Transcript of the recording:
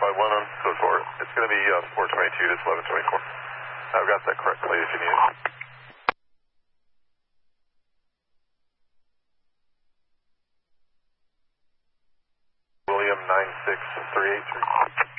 1 on code 4. It's going to be 422 to 1124. I've got that correctly if you need it. William 96383.